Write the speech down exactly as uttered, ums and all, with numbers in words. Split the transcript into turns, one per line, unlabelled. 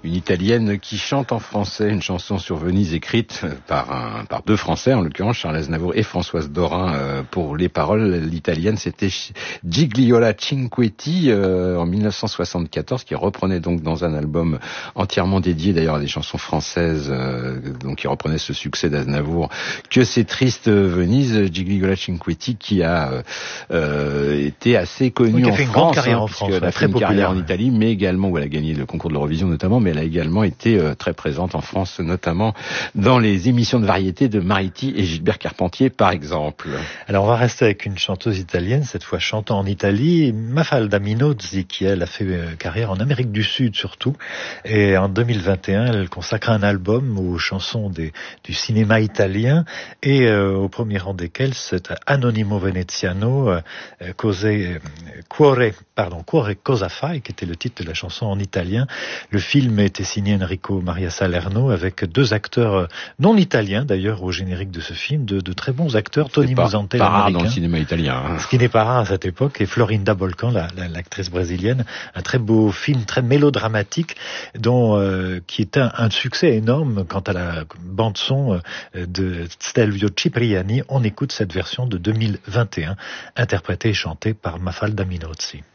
une Italienne qui chante en français une chanson sur Venise écrite par un, par deux Français, en l'occurrence Charles Aznavour et Françoise Dorin euh, pour les paroles. L'italienne, c'était Gigliola Cinquetti euh, en mille neuf cent soixante-quatorze, qui reprenait donc dans un album entièrement dédié d'ailleurs à des chansons françaises, euh, donc qui reprenait ce succès d'Aznavour, Que c'est triste Venise, Gigliola Cinquetti, qui a euh, été assez connue
oui,
en
fait
France,
hein,
en France, elle a fait une carrière en Italie, mais également où elle a gagné le concours de l'Eurovision notamment, mais elle a également été euh, très présente en France, notamment dans les émissions de variété de Mariti et Gilbert Carpentier, par exemple.
Alors on va rester avec une chanteuse italienne, cette fois chantant en Italie, Mafalda Minozzi, qui elle a fait euh, carrière en Amérique du Sud surtout, et en deux mille vingt et un elle consacre un album aux chansons des, du cinéma italien, et euh, au premier rang desquels c'est Anonimo Veneziano, euh, Cose, euh, Cuore, pardon, Cuore Cosa Fai, qui était le titre de la chanson en italien. Le film était signé Enrico Maria Salerno, avec deux acteurs non italiens d'ailleurs au générique de ce film, de, de très bons acteurs, Tony Musante,
pas rare
l'américain,
dans le cinéma italien, hein.
Ce qui n'est pas rare à cette époque, et Florinda Bolcan, la, la, l'actrice brésilienne, un très beau film, très mélodramatique, dont euh, qui est un, un succès énorme quant à la bande son euh, de Stelvio Cipriani. On écoute cette version de deux mille vingt et un, interprétée et chantée par Mafalda Minozzi.